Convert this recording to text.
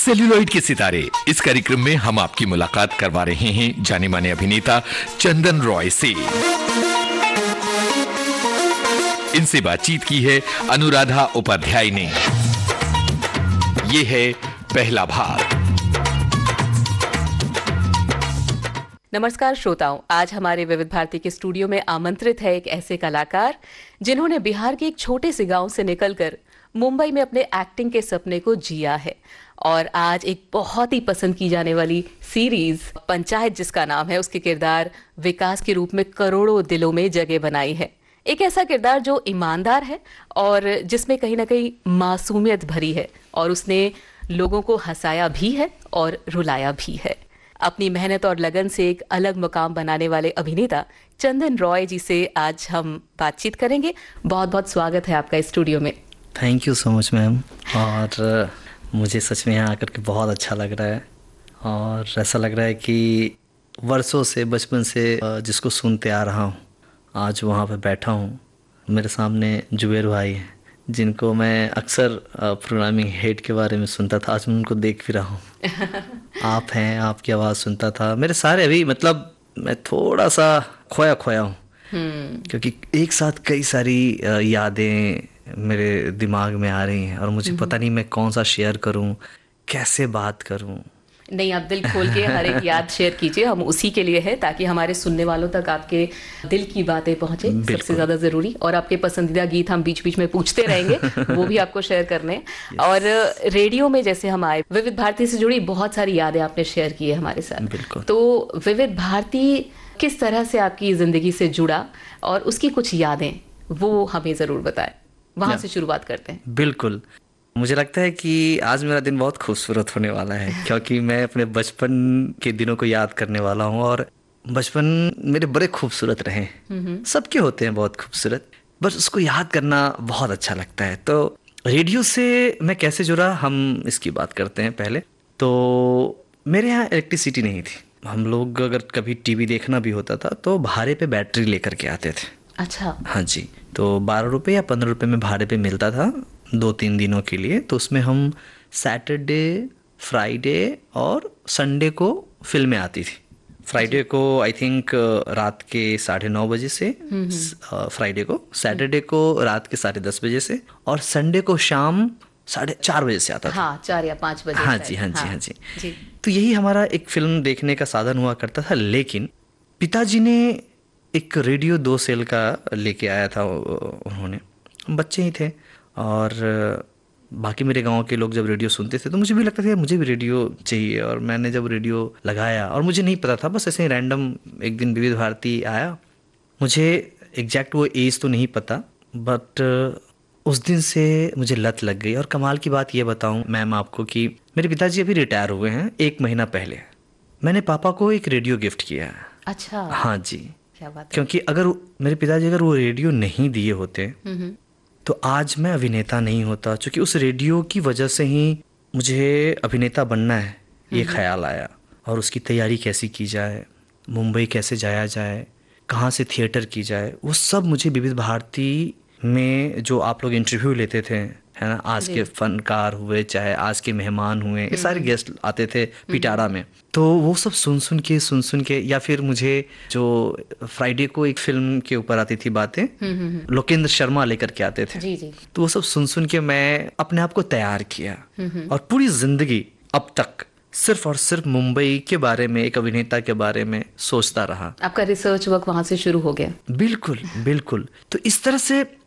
Celluloid के सितारे, इस कार्यक्रम में हम आपकी मुलाकात करवा रहे हैं जाने माने अभिनेता चंदन रॉय से। इनसे बातचीत की है अनुराधा उपाध्याय ने। ये है पहला भाग। नमस्कार श्रोताओं, आज हमारे विविध भारती के स्टूडियो में आमंत्रित है एक ऐसे कलाकार जिन्होंने बिहार के एक छोटे से गांव से निकलकर मुंबई में अपने एक्टिंग के सपने को जिया है और आज एक बहुत ही पसंद की जाने वाली सीरीज पंचायत, जिसका नाम है, उसके किरदार विकास के रूप में करोड़ों दिलों में जगह बनाई है। एक ऐसा किरदार जो ईमानदार है और जिसमें कहीं ना कहीं मासूमियत भरी है और उसने लोगों को हंसाया भी है और रुलाया भी है। अपनी मेहनत और लगन से एक अलग मुकाम बनाने वाले अभिनेता चंदन रॉय जी से आज हम बातचीत करेंगे। बहुत बहुत स्वागत है आपका इस स्टूडियो में। Thank you so much ma'am. और मुझे सच में यहाँ आकर के बहुत अच्छा लग रहा है और ऐसा लग रहा है कि वर्षों से, बचपन से जिसको सुनते आ रहा हूँ, आज वहाँ पे बैठा हूँ। मेरे सामने जुबेर भाई हैं जिनको मैं अक्सर प्रोग्रामिंग हेड के बारे में सुनता था, आज मैं उनको देख भी रहा हूँ। आप हैं, आपकी आवाज़ सुनता था। मेरे सारे अभी मतलब मैं थोड़ा सा खोया हूँ क्योंकि एक साथ कई सारी यादें मेरे दिमाग में आ रही हैं और मुझे पता नहीं मैं कौन सा शेयर करूं, कैसे बात करूं। नहीं, आप दिल खोल के हर एक याद शेयर कीजिए, हम उसी के लिए है ताकि हमारे सुनने वालों तक आपके दिल की बातें पहुंचे, सबसे ज़्यादा ज़रूरी। और आपके पसंदीदा गीत हम बीच बीच में पूछते रहेंगे, वो भी आपको शेयर करने। और रेडियो में जैसे हम आए, विविध भारती से जुड़ी बहुत सारी यादें आपने शेयर की है हमारे साथ। तो विविध भारती किस तरह से आपकी ज़िंदगी से जुड़ा और उसकी कुछ यादें वो हमें ज़रूर बताएं। वहाँ से शुरुआत करते हैं। बिल्कुल, मुझे लगता है कि आज मेरा दिन बहुत खूबसूरत होने वाला है क्योंकि मैं अपने बचपन के दिनों को याद करने वाला हूँ और बचपन मेरे बड़े खूबसूरत रहे। सबके होते हैं बहुत खूबसूरत, बस उसको याद करना बहुत अच्छा लगता है। तो रेडियो से मैं कैसे जुड़ा, हम इसकी बात करते हैं। पहले तो मेरे यहाँ इलेक्ट्रिसिटी नहीं थी। हम लोग अगर कभी टीवी देखना भी होता था तो भाड़े पे बैटरी लेकर के आते थे। अच्छा। हाँ जी, तो 12 रुपये या 15 रुपये में भाड़े पे मिलता था 2-3 दिनों के लिए। तो उसमें हम सैटरडे, फ्राइडे और संडे को फिल्में आती थी। फ्राइडे को आई थिंक रात के 9:30 बजे से, फ्राइडे को, सैटरडे को रात के 10:30 बजे से और संडे को शाम 4:30 बजे से आता था। हाँ, 4 या 5 बजे। हाँ जी। तो यही हमारा एक फिल्म देखने का साधन हुआ करता था। लेकिन पिताजी ने एक रेडियो 2 सेल का लेके आया था उन्होंने। बच्चे ही थे और बाकी मेरे गांव के लोग जब रेडियो सुनते थे तो मुझे भी लगता था मुझे भी रेडियो चाहिए। और मैंने जब रेडियो लगाया, और मुझे नहीं पता था, बस ऐसे ही रैंडम एक दिन विविध भारती आया। मुझे एग्जैक्ट वो एज तो नहीं पता, बट उस दिन से मुझे लत लग गई। और कमाल की बात ये बताऊं मैम आपको कि मेरे पिताजी अभी रिटायर हुए हैं 1 महीना पहले। मैंने पापा को एक रेडियो गिफ्ट किया। अच्छा। हाँ जी, क्या बात है। क्योंकि अगर मेरे पिताजी अगर वो रेडियो नहीं दिए होते तो आज मैं अभिनेता नहीं होता। क्योंकि उस रेडियो की वजह से ही मुझे अभिनेता बनना है ये ख्याल आया। और उसकी तैयारी कैसी की जाए, मुंबई कैसे जाया जाए, कहाँ से थिएटर की जाए, वो सब मुझे विविध भारती में जो आप लोग इंटरव्यू लेते थे, है ना, आज के फनकार हुए चाहे आज के मेहमान हुए, ये सारे गेस्ट आते थे पिटारा में, तो वो सब सुन सुन के या फिर मुझे जो फ्राइडे को एक फिल्म के ऊपर आती थी बातें, लोकेंद्र शर्मा लेकर के आते थे। जी। तो वो सब सुन के मैं अपने आप को तैयार किया और पूरी जिंदगी अब तक सिर्फ और सिर्फ मुंबई के बारे में, एक अभिनेता के बारे में सोचता रहा। आपका रिसर्च वर्क वहां से शुरू हो गया। बिल्कुल। तो इस तरह से